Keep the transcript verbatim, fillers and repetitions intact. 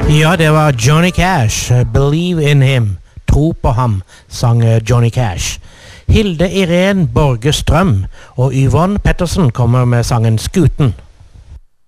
Ja, det var Johnny Cash. Believe in him. Tro på ham, sang Johnny Cash. Hilde Irene Borge Strøm og Yvonne Pettersen kommer med sangen Skuten.